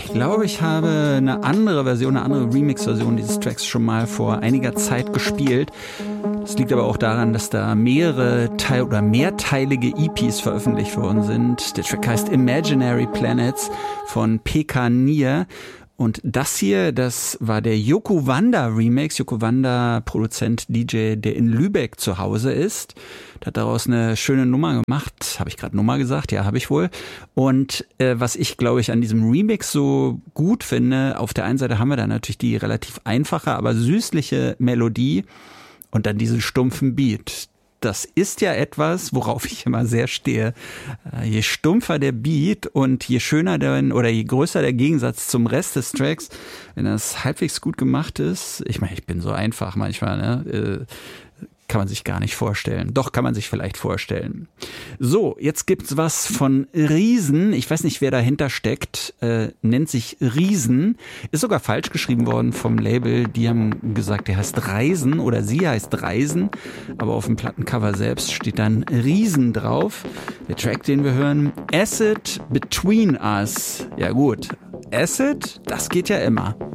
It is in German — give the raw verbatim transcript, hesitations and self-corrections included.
Ich glaube, ich habe eine andere Version, eine andere Remix-Version dieses Tracks schon mal vor einiger Zeit gespielt. Das liegt aber auch daran, dass da mehrere Teil- oder mehrteilige E Ps veröffentlicht worden sind. Der Track heißt Imaginary Planets von P K Nier. Und das hier, das war der Yoko Wanda Remix. Yoko Wanda, Produzent, D J, der in Lübeck zu Hause ist. Der hat daraus eine schöne Nummer gemacht. Habe ich gerade Nummer gesagt? Ja, habe ich wohl. Und äh, was ich, glaube ich, an diesem Remix so gut finde, auf der einen Seite haben wir da natürlich die relativ einfache, aber süßliche Melodie und dann diesen stumpfen Beat. Das ist ja etwas, worauf ich immer sehr stehe. Je stumpfer der Beat und je schöner der, oder je größer der Gegensatz zum Rest des Tracks, wenn das halbwegs gut gemacht ist. Ich meine, ich bin so einfach manchmal, ne? Kann man sich gar nicht vorstellen. Doch, kann man sich vielleicht vorstellen. So, jetzt gibt's was von Riesen. Ich weiß nicht, wer dahinter steckt. Äh, nennt sich Riesen. Ist sogar falsch geschrieben worden vom Label. Die haben gesagt, der heißt Reisen oder sie heißt Reisen. Aber auf dem Plattencover selbst steht dann Riesen drauf. Der Track, den wir hören, Acid Between Us. Ja gut, Acid, das geht ja immer.